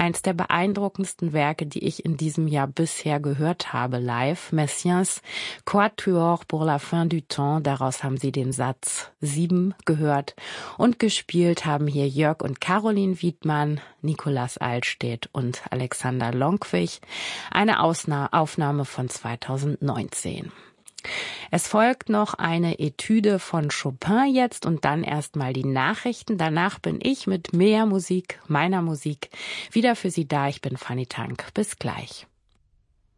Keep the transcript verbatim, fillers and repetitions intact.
eins der beeindruckendsten Werke, die ich in diesem Jahr bisher gehört habe live. Messiaens Quatuor pour la fin du temps. Daraus haben Sie den Satz sieben gehört. Und gespielt haben hier Jörg und Caroline Wiedmann, Nicolas Altstedt und Alexander Lonkwig. Eine Ausna- Aufnahme von zweitausendneunzehn. Es folgt noch eine Etüde von Chopin jetzt und dann erstmal die Nachrichten. Danach bin ich mit mehr Musik, meiner Musik, wieder für Sie da. Ich bin Fanny Tank. Bis gleich.